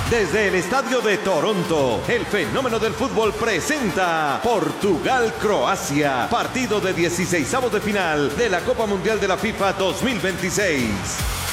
Desde el estadio de Toronto, el fenómeno del fútbol presenta Portugal-Croacia, partido de 16avos de final de la Copa Mundial de la FIFA 2026.